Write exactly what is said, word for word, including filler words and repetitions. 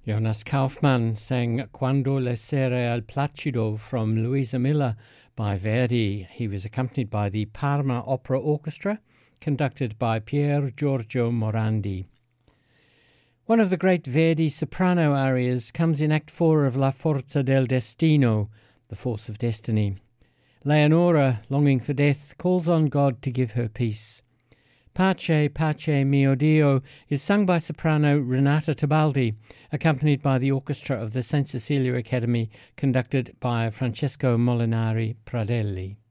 Jonas Kaufmann sang Quando le sere al Placido from Luisa Miller by Verdi. He was accompanied by the Parma Opera Orchestra, conducted by Pier Giorgio Morandi. One of the great Verdi soprano arias comes in Act four of La Forza del Destino, The Force of Destiny. Leonora, longing for death, calls on God to give her peace. Pace, Pace mio Dio is sung by soprano Renata Tebaldi, accompanied by the orchestra of the Saint Cecilia Academy, conducted by Francesco Molinari Pradelli.